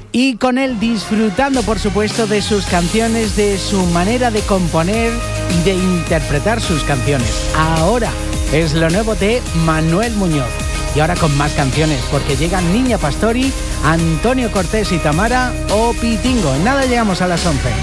y con él disfrutando, por supuesto, de sus canciones, de su manera de componer y de interpretar sus canciones. Ahora es lo nuevo de Manuel Muñoz. Y ahora con más canciones, porque llegan Niña Pastori, Antonio Cortés y Tamara o Pitingo. En nada llegamos a las 11.